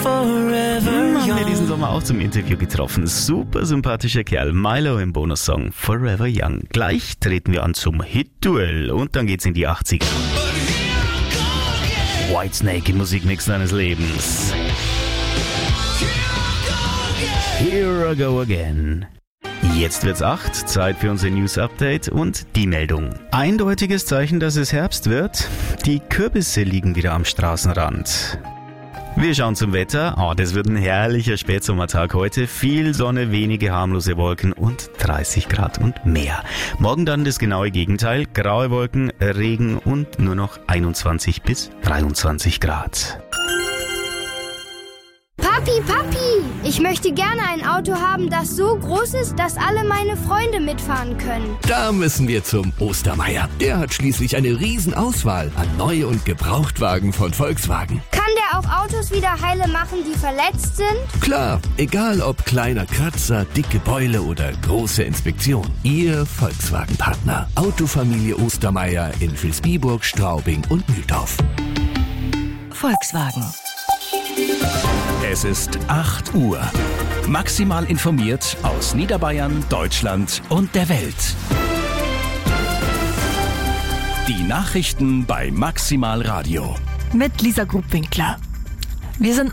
Haben wir diesen Sommer auch zum Interview getroffen. Super sympathischer Kerl, Milo im Bonussong Forever Young. Gleich treten wir an zum Hit-Duell und dann geht's in die 80er. Whitesnake im Musikmix deines Lebens. Here I go again. Jetzt wird's 8, Zeit für unser News-Update und die Meldung. Eindeutiges Zeichen, dass es Herbst wird. Die Kürbisse liegen wieder am Straßenrand. Wir schauen zum Wetter. Das wird ein herrlicher Spätsommertag heute. Viel Sonne, wenige harmlose Wolken und 30 Grad und mehr. Morgen dann das genaue Gegenteil. Graue Wolken, Regen und nur noch 21 bis 23 Grad. Papi, ich möchte gerne ein Auto haben, das so groß ist, dass alle meine Freunde mitfahren können. Da müssen wir zum Ostermeier. Der hat schließlich eine Riesenauswahl an Neu- und Gebrauchtwagen von Volkswagen. Kann der auch Autos wieder heile machen, die verletzt sind? Klar, egal ob kleiner Kratzer, dicke Beule oder große Inspektion. Ihr Volkswagen-Partner. Autofamilie Ostermeier in Vilsbiburg, Straubing und Mühldorf. Volkswagen. Es ist 8 Uhr. Maximal informiert aus Niederbayern, Deutschland und der Welt. Die Nachrichten bei Maximal Radio. Mit Lisa Grubwinkler. Wir sind